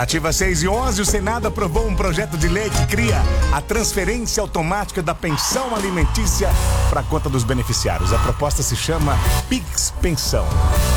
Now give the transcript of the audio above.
Nativa 6:11, o Senado aprovou um projeto de lei que cria a transferência automática da pensão alimentícia para a conta dos beneficiários. A proposta se chama Pix Pensão.